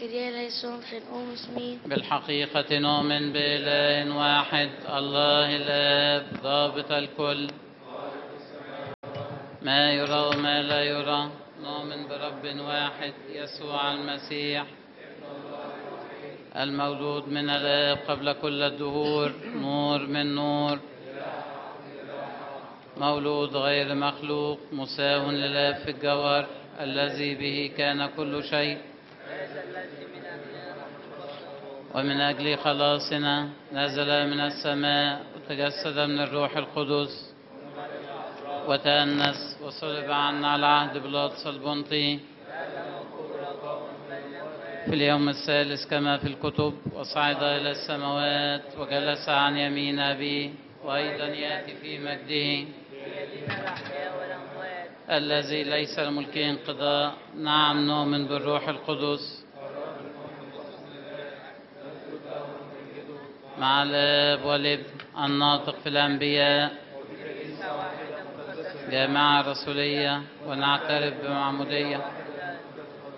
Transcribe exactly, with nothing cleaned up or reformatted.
كريا ليسون خنقوم اسمي. بالحقيقة نؤمن بإله واحد الله الآب ضابط الكل، ما يرى وما لا يرى. نؤمن برب واحد يسوع المسيح المولود من الآب قبل كل الدهور، نور من نور، مولود غير مخلوق، مساو للآب في الجوهر، الذي به كان كل شيء، ومن أجل خلاصنا نزل من السماء وتجسد من الروح القدس وتأنس وصلب عنا على عهد بيلاطس البنطي في اليوم الثالث كما في الكتب، وصعد إلى السماوات وجلس عن يمين أبيه، وأيضا يأتي في مجده الذي ليس لملكه انقضاء. نعم نؤمن بالروح القدس مع الآب والابن الناطق في الأنبياء، جامعة رسولية، ونعترف بمعمودية